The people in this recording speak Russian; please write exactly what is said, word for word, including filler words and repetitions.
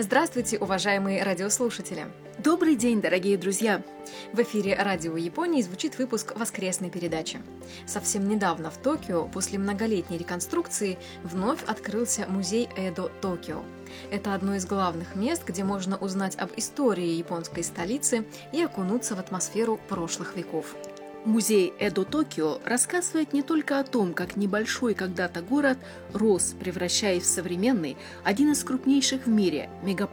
Здравствуйте, уважаемые радиослушатели! Добрый день, дорогие друзья! В эфире Радио Японии звучит выпуск воскресной передачи. Совсем недавно в Токио, после многолетней реконструкции, вновь открылся музей Эдо Токио. Это одно из главных мест, где можно узнать об истории японской столицы и окунуться в атмосферу прошлых веков. Музей Эдо Токио рассказывает не только о том, как небольшой когда-то город рос, превращаясь в современный, один из крупнейших в мире мегаполис.